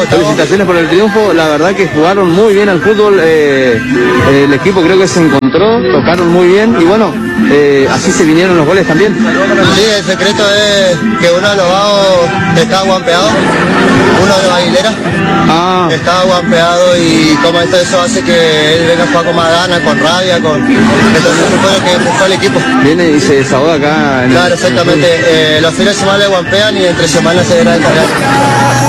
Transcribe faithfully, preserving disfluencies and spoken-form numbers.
estamos. Felicitaciones por el triunfo, la verdad que jugaron muy bien al fútbol, eh, el equipo creo que se encontró, tocaron muy bien y bueno, eh, así se vinieron los goles también. Sí, el secreto es que uno de los vagos está guampeado, uno de los Aguilera Ah, está guampeado y como esto eso hace que él venga a jugar con más ganas, con rabia, con entonces eso fue lo que empujó al equipo. viene y se desahoga acá en el... Claro, exactamente, eh, los fines de semana le guampean y entre semanas se deberá encargar.